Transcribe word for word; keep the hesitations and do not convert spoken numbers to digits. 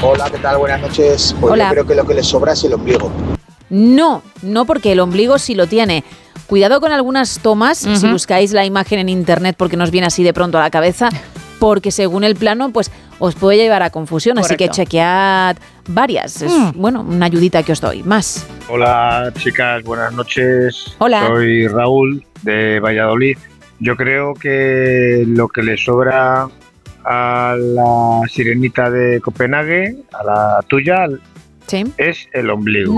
Hola, ¿qué tal? Buenas noches. Pues Hola. yo creo que lo que le sobra es el ombligo. No, no porque el ombligo sí lo tiene. Cuidado con algunas tomas, uh-huh. si buscáis la imagen en internet porque nos viene así de pronto a la cabeza, porque según el plano, pues os puede llevar a confusión. Correcto. Así que chequead varias. Es, mm. bueno, una ayudita que os doy. Más. Hola, chicas, buenas noches. Hola. Soy Raúl, de Valladolid. Yo creo que lo que le sobra a la sirenita de Copenhague, a la tuya, ¿sí? es el ombligo.